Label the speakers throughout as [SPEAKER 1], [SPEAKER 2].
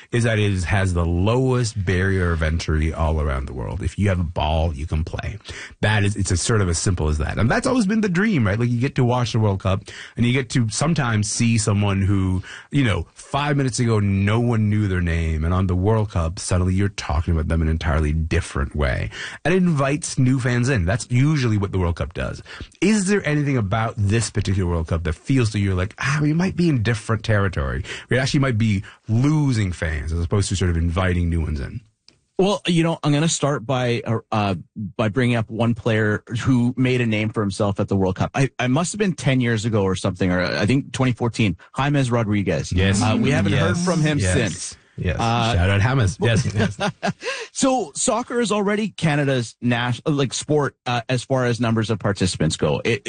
[SPEAKER 1] is that it has the lowest barrier of entry all around the world. If you have a ball, you can play. It's a sort of as simple as that. And that's always been the dream, right? Like, you get to watch the World Cup and you get to sometimes see someone who, 5 minutes ago, no one knew their name. And on the World Cup, suddenly you're talking about them in an entirely different way. And it invites new fans in. That's usually what the World Cup does. Is there anything about this particular World Cup that feels to you like, we might be in different territory? We actually might be losing fans as opposed to sort of inviting new ones in.
[SPEAKER 2] Well, I'm going to start by bringing up one player who made a name for himself at the World Cup. I must have been 10 years ago or something, or I think 2014. James Rodriguez.
[SPEAKER 1] Yes.
[SPEAKER 2] We haven't heard from him since.
[SPEAKER 1] Yes. Shout out James. Yes.
[SPEAKER 2] So soccer is already Canada's national sport as far as numbers of participants go. It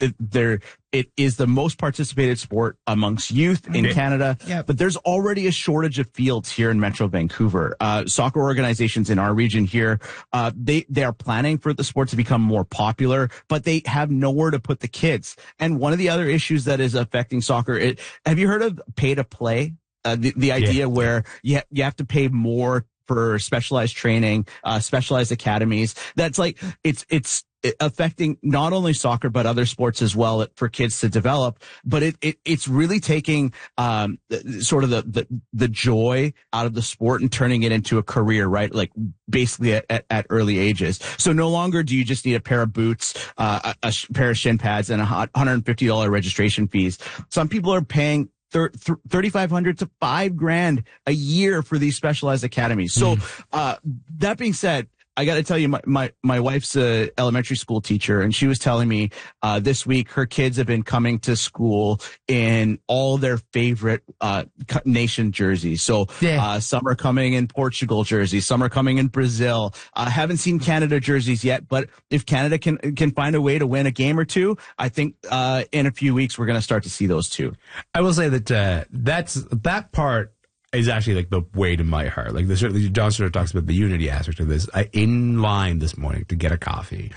[SPEAKER 2] is the most participated sport amongst youth in Canada. Yep. But there's already a shortage of fields here in Metro Vancouver. Soccer organizations in our region here, they are planning for the sport to become more popular, but they have nowhere to put the kids. And one of the other issues that is affecting soccer, have you heard of pay to play? The idea where you have to pay more for specialized training, specialized academies. That's it's affecting not only soccer but other sports as well for kids to develop. But it's really taking sort of the joy out of the sport and turning it into a career, right? Like basically at early ages. So no longer do you just need a pair of boots, a pair of shin pads, and $150 registration fees. Some people are paying $3,500 to $5,000 a year for these specialized academies. So, that being said, I got to tell you, my wife's a elementary school teacher, and she was telling me this week her kids have been coming to school in all their favorite nation jerseys. So some are coming in Portugal jerseys, some are coming in Brazil. Haven't seen Canada jerseys yet, but if Canada can find a way to win a game or two, I think in a few weeks we're going to start to see those too.
[SPEAKER 1] I will say that that part is actually like the way to my heart. Like John sort of talks about the unity aspect of this. In line this morning to get a coffee,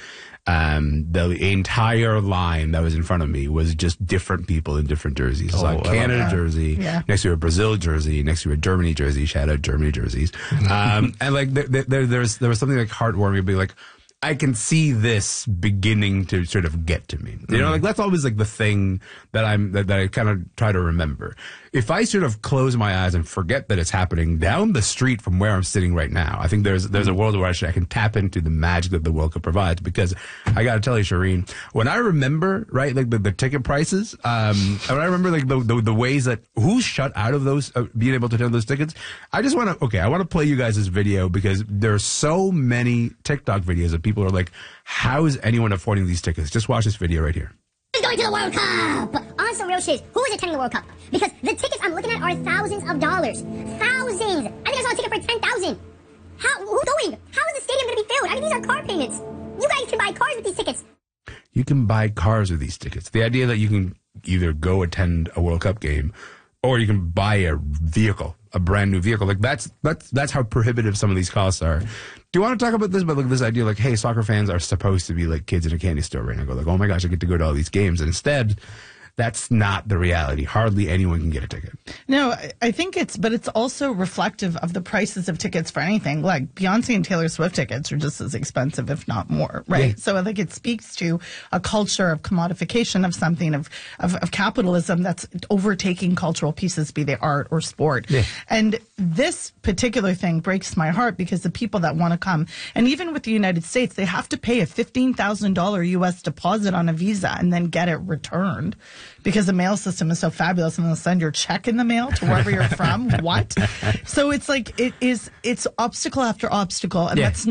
[SPEAKER 1] the entire line that was in front of me was just different people in different jerseys. So a Canada jersey, next to a Brazil jersey, next to a Germany jersey. Shout out Germany jerseys. And like there was something like heartwarming, being like, I can see this beginning to sort of get to me. Like that's always like the thing that I kind of try to remember. If I sort of close my eyes and forget that it's happening down the street from where I'm sitting right now, I think there's a world where I can tap into the magic that the World Cup provides. Because I got to tell you, Shireen, when I remember, right, like the ticket prices, when I remember like the ways that who's shut out of those, being able to attend those tickets, I just want to play you guys this video because there's so many TikTok videos of people who are like, how is anyone affording these tickets? Just watch this video right here.
[SPEAKER 3] Going to the World Cup! But on some real shit, who is attending the World Cup? Because the tickets I'm looking at are thousands of dollars. Thousands! I think I saw a ticket for $10,000. Who's going? How is the stadium going to be filled? I mean, these are car payments. You guys can buy cars with these tickets.
[SPEAKER 1] You can buy cars with these tickets. The idea that you can either go attend a World Cup game or you can buy a vehicle, a brand new vehicle. Like that's how prohibitive some of these costs are. Do you want to talk about this? But like this idea, like, hey, soccer fans are supposed to be like kids in a candy store right now. Go like, oh my gosh, I get to go to all these games, and instead, that's not the reality. Hardly anyone can get a ticket.
[SPEAKER 4] No, I think it's also reflective of the prices of tickets for anything. Like Beyonce and Taylor Swift tickets are just as expensive, if not more, right? Yeah. So I think it speaks to a culture of commodification of something, of capitalism that's overtaking cultural pieces, be they art or sport. Yeah. And this particular thing breaks my heart because the people that want to come, and even with the United States, they have to pay a $15,000 U.S. deposit on a visa and then get it returned. Because the mail system is so fabulous and they'll send your check in the mail to wherever you're from. What? So it's like, it's obstacle after obstacle. And that's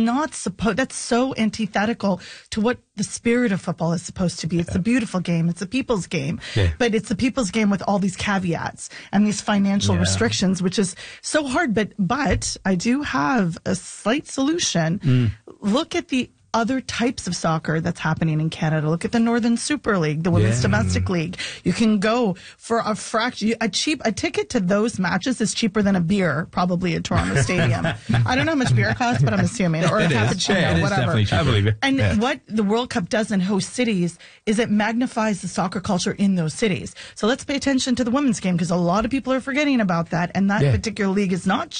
[SPEAKER 4] so antithetical to what the spirit of football is supposed to be. It's a beautiful game. It's a people's game. Yeah. But it's a people's game with all these caveats and these financial restrictions, which is so hard. But I do have a slight solution. Look at the other types of soccer that's happening in Canada. Look at the Northern Super League, the Women's Domestic League. You can go for a fraction. A ticket to those matches is cheaper than a beer, probably at Toronto Stadium. I don't know how much beer costs, but I'm assuming, or a cappuccino, whatever.
[SPEAKER 1] I believe it.
[SPEAKER 4] And what the World Cup does in host cities is it magnifies the soccer culture in those cities. So let's pay attention to the women's game because a lot of people are forgetting about that, and that particular league is not